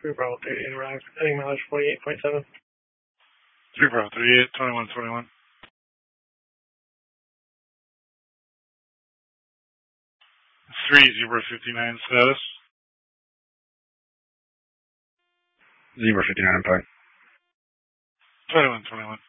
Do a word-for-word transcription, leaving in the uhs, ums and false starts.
three Bravo thirty-eight arrived. Heading mileage forty-eight point seven. three Bravo thirty-eight, twenty-one twenty-one. three Zebra fifty-nine status. Zebra fifty-nine impact. twenty-one twenty-one.